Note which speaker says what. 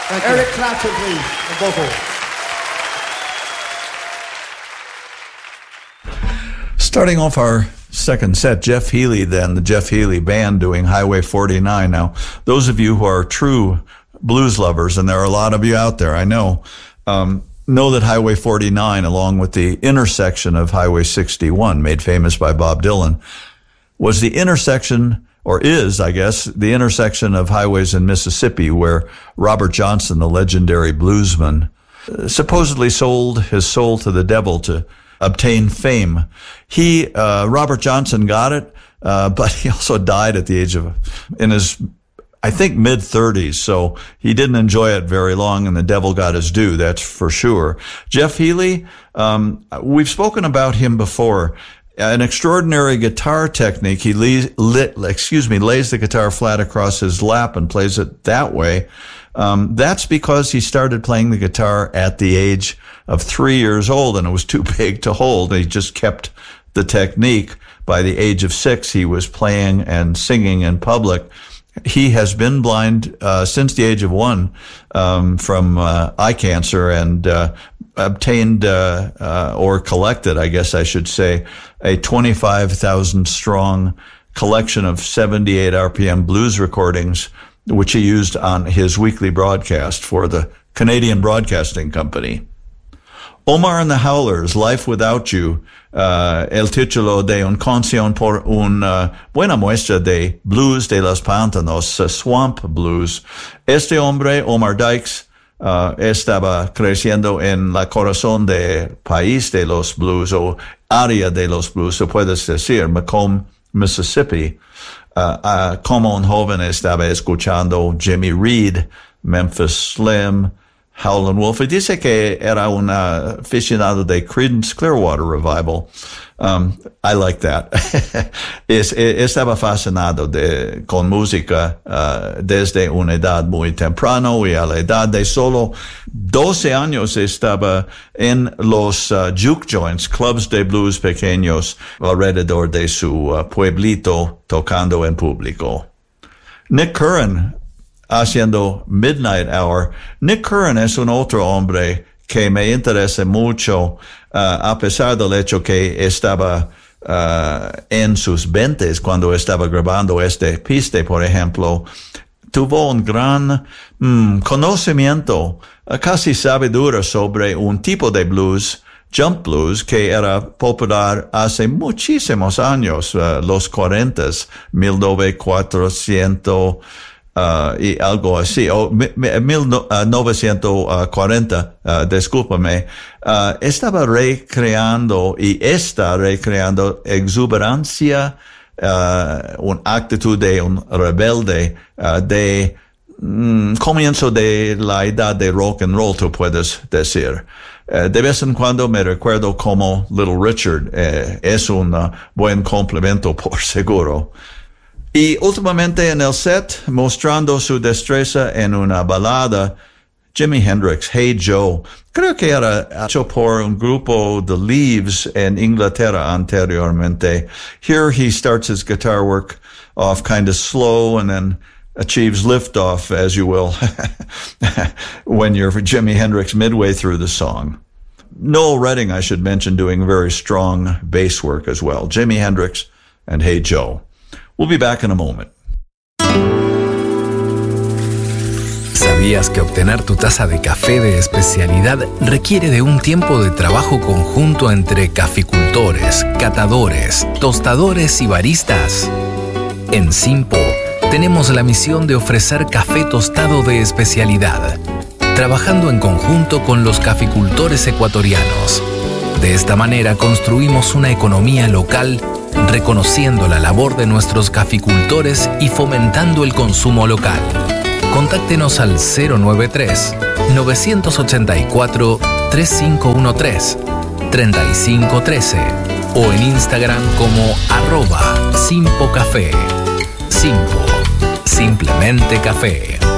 Speaker 1: Eric Clapton, please, on vocal.
Speaker 2: Starting off our second set, Jeff Healey, then the Jeff Healey Band doing Highway 49. Now, those of you who are true blues lovers, and there are a lot of you out there, I know that Highway 49, along with the intersection of Highway 61, made famous by Bob Dylan, was the intersection, or is, I guess, the intersection of highways in Mississippi where Robert Johnson, the legendary bluesman, supposedly sold his soul to the devil to obtain fame. Robert Johnson got it, but he also died at the age of, in his, I think, mid-30s, so he didn't enjoy it very long, and the devil got his due, that's for sure. Jeff Healey, we've spoken about him before. An extraordinary guitar technique. He lays the guitar flat across his lap and plays it that way. That's because he started playing the guitar at the age of 3 years old, and it was too big to hold. He just kept the technique. By the age of 6, he was playing and singing in public. He has been blind since the age of 1 from eye cancer, and obtained or collected, I guess I should say, a 25,000 strong collection of 78 RPM blues recordings, which he used on his weekly broadcast for the Canadian Broadcasting Company. Omar and the Howlers, Life Without You, el título de una canción por una buena muestra de blues de los pantanos, swamp blues. Este hombre, Omar Dykes, estaba creciendo en la corazón del país de los blues, o área de los blues, se puede decir, Macomb, Mississippi. Como un joven estaba escuchando Jimmy Reed, Memphis Slim, Howlin' Wolf, y dice que era un aficionado de Creedence Clearwater Revival. I like that. Estaba fascinado con música desde una edad muy temprano, y a la edad de solo 12 años estaba en los juke joints, clubs de blues pequeños alrededor de su pueblito, tocando en público. Nick Curran, haciendo Midnight Hour. Nick Curran es un otro hombre que me interesa mucho, a pesar del hecho que estaba en sus 20s cuando estaba grabando este piste, por ejemplo. Tuvo un gran conocimiento, casi sabiduría sobre un tipo de blues, jump blues, que era popular hace muchísimos años, los 40s, 1900, y algo así, o 1940, discúlpame, estaba recreando y está recreando exuberancia, una actitud de un rebelde, de comienzo de la edad de rock and roll, tú puedes decir. De vez en cuando me recuerdo como Little Richard, es un buen complemento por seguro. Y últimamente en el set, mostrando su destreza en una balada, Jimi Hendrix, Hey Joe. Creo que era hecho por un grupo, The Leaves, en Inglaterra anteriormente. Here he starts his guitar work off kind of slow and then achieves liftoff, as you will, when you're Jimi Hendrix midway through the song. Noel Redding, I should mention, doing very strong bass work as well. Jimi Hendrix and Hey Joe. We'll be back in a moment.
Speaker 3: ¿Sabías que obtener tu taza de café de especialidad requiere de un tiempo de trabajo conjunto entre caficultores, catadores, tostadores y baristas? En Simpo tenemos la misión de ofrecer café tostado de especialidad, trabajando en conjunto con los caficultores ecuatorianos. De esta manera construimos una economía local, reconociendo la labor de nuestros caficultores y fomentando el consumo local. Contáctenos al 093-984-3513, 3513 o en Instagram como @SimpoCafé. Simpo, simplemente café.